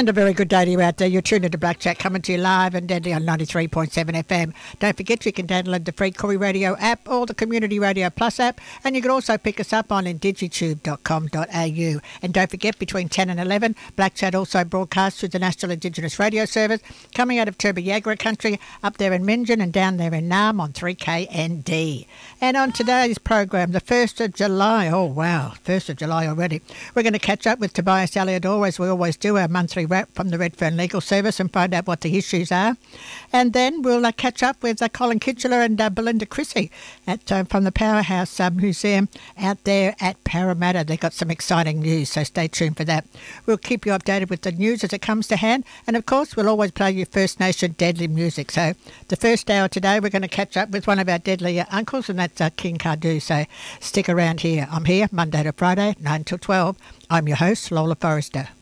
And a very good day to you out there. You're tuned into Black Chat, coming to you live and deadly on 93.7 FM. Don't forget you can download the free Corey Radio app or the Community Radio Plus app, and you can also pick us up on indigitube.com.au. And don't forget, between 10 and 11, Black Chat also broadcasts through the National Indigenous Radio Service, coming out of Turbo-Yagra country, up there in Minjin and down there in Naarm on 3KND. And on today's program, the 1st of July, oh wow, 1st of July already, we're going to catch up with Tobias Aliador, as we always do, our monthly wrap from the Redfern Legal Service, and find out what the issues are. And then we'll catch up with Colin Kitcheler and Belinda Chrissy from the Powerhouse Museum out there at Parramatta. They've got some exciting news, so stay tuned for that. We'll keep you updated with the news as it comes to hand, and of course we'll always play you First Nation deadly music. So the first hour today we're going to catch up with one of our deadly uncles, and that's King Cardew. So stick around here. I'm here Monday to Friday, 9 till 12. I'm your host, Lola Forrester.